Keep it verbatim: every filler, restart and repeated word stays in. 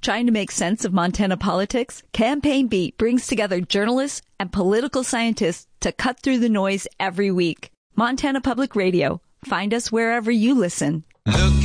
Trying to make sense of Montana politics? Campaign Beat brings together journalists and political scientists to cut through the noise every week. Montana Public Radio. Find us wherever you listen.